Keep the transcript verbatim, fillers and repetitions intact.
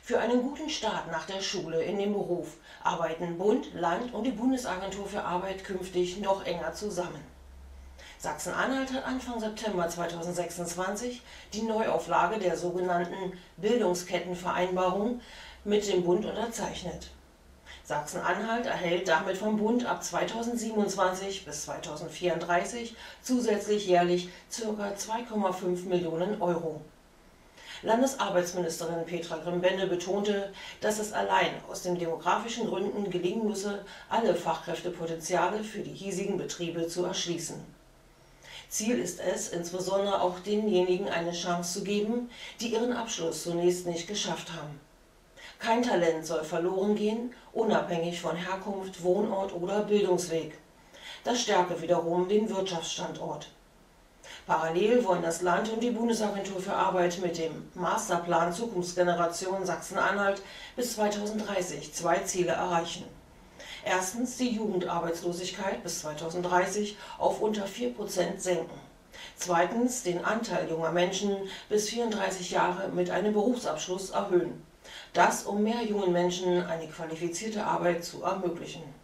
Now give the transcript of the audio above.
Für einen guten Start nach der Schule in den Beruf arbeiten Bund, Land und die Bundesagentur für Arbeit künftig noch enger zusammen. Sachsen-Anhalt hat Anfang September zweitausendsechsundzwanzig die Neuauflage der sogenannten Bildungskettenvereinbarung mit dem Bund unterzeichnet. Sachsen-Anhalt erhält damit vom Bund ab zweitausendsiebenundzwanzig bis zweitausendvierunddreißig zusätzlich jährlich ca. zwei Komma fünf Millionen Euro. Landesarbeitsministerin Petra Grimbende betonte, dass es allein aus den demografischen Gründen gelingen müsse, alle Fachkräftepotenziale für die hiesigen Betriebe zu erschließen. Ziel ist es, insbesondere auch denjenigen eine Chance zu geben, die ihren Abschluss zunächst nicht geschafft haben. Kein Talent soll verloren gehen, unabhängig von Herkunft, Wohnort oder Bildungsweg. Das stärke wiederum den Wirtschaftsstandort. Parallel wollen das Land und die Bundesagentur für Arbeit mit dem Masterplan Zukunftsgeneration Sachsen-Anhalt bis zweitausenddreißig zwei Ziele erreichen. Erstens die Jugendarbeitslosigkeit bis zweitausenddreißig auf unter vier Prozent senken. Zweitens den Anteil junger Menschen bis vierunddreißig Jahre mit einem Berufsabschluss erhöhen. Das, um mehr jungen Menschen eine qualifizierte Arbeit zu ermöglichen.